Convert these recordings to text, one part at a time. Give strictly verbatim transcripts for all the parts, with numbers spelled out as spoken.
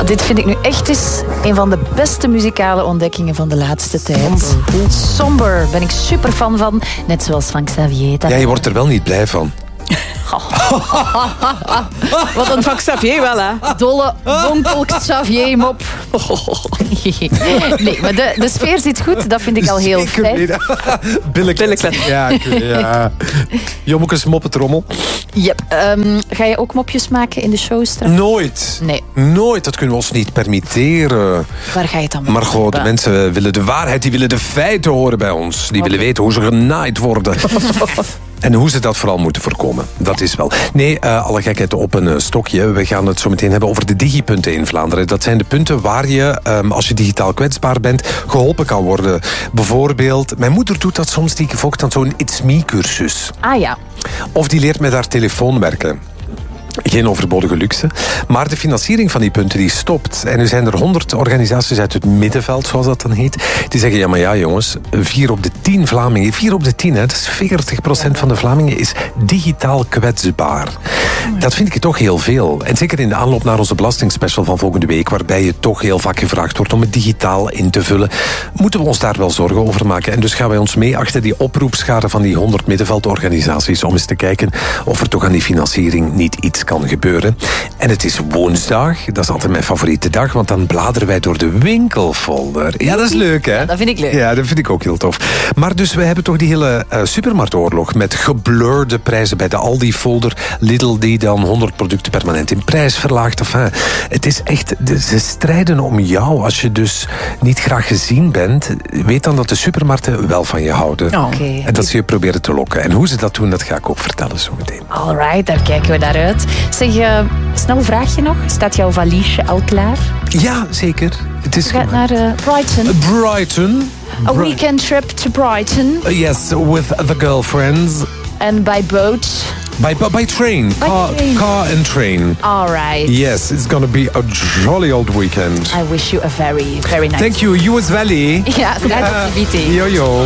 Dit vind ik nu echt eens een van de beste muzikale ontdekkingen van de laatste tijd. Somber, Somber ben ik super fan van. Net zoals van Xavier. Ja, je wordt er wel niet blij van. Wat een van Xavier wel, hè? Dolle bonkel Xavier mop. Nee, maar de, de sfeer zit goed. Dat vind ik al heel fijn. Billeklet. Ja, ja. Jommekes moppetrommel. Yep. Um, ga je ook mopjes maken in de show straks? Nooit. Nee. Nooit. Dat kunnen we ons niet permitteren. Waar ga je het dan? Maar goed, de mensen willen de waarheid. Die willen de feiten horen bij ons. Die okay. willen weten hoe ze genaaid worden. En hoe ze dat vooral moeten voorkomen. Dat is wel. Nee, uh, alle gekheid op een uh, stokje. We gaan het zo meteen hebben over de digipunten in Vlaanderen. Dat zijn de punten waar je, um, als je digitaal kwetsbaar bent, geholpen kan worden. Bijvoorbeeld, mijn moeder doet dat soms, die volgt dan zo'n It's Me-cursus. Ah ja. Of die leert met haar telefoon werken. Geen overbodige luxe. Maar de financiering van die punten die stopt. En er zijn er honderd organisaties uit het middenveld, zoals dat dan heet, die zeggen, ja maar ja jongens, vier op de tien Vlamingen, vier op de tien, hè, dat is veertig procent van de Vlamingen is digitaal kwetsbaar. Dat vind ik toch heel veel. En zeker in de aanloop naar onze belastingspecial van volgende week, waarbij je toch heel vaak gevraagd wordt om het digitaal in te vullen, moeten we ons daar wel zorgen over maken. En dus gaan wij ons mee achter die oproepschade van die honderd middenveldorganisaties om eens te kijken of er toch aan die financiering niet iets kan gebeuren. En het is woensdag, dat is altijd mijn favoriete dag, want dan bladeren wij door de winkelfolder. Ja, dat is leuk, hè? Ja, dat vind ik leuk. Ja, dat vind ik ook heel tof. Maar dus, we hebben toch die hele uh, supermarktoorlog met geblurde prijzen bij de Aldi-folder. Lidl die dan honderd producten permanent in prijs verlaagt. Enfin, het is echt, ze strijden om jou. Als je dus niet graag gezien bent, weet dan dat de supermarkten wel van je houden. Oh. Okay. En dat ze je proberen te lokken. En hoe ze dat doen, dat ga ik ook vertellen zo meteen. Alright, daar kijken we naar uit. Zeg, uh, snel vraagje nog. Staat jouw valiesje al klaar? Ja, zeker. Het is je gaat naar uh, Brighton. Brighton. A Bri- weekend trip to Brighton. Uh, yes, with the girlfriends. And by boat? By, by, by train. By car, train. Car and train. All right. Yes, it's going to be a jolly old weekend. I wish you a very, very nice Thank you. You as well, eh? Ja, graag tot ziens. Yo, yo.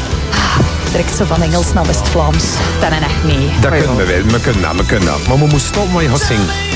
Direct zo van Engels naar West-Vlaams. Dat is echt niet. Dat kunnen we wel. We kunnen dat, we kunnen dat. Maar we moeten stoppen wat je gaat zingen.